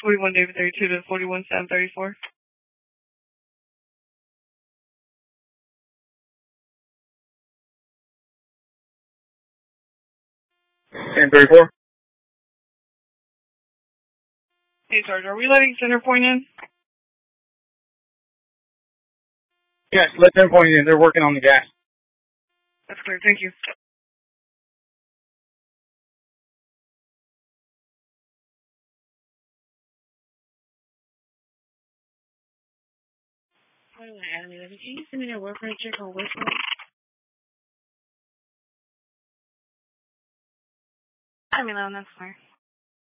41 David 32 to 41 Sam 34. Sam 34. Hey, Sarge, are we letting Centerpoint in? Yes, let them point in. They're working on the gas. That's clear. Thank you. Can you send me that reference check on Westwood? I mean, that's fine.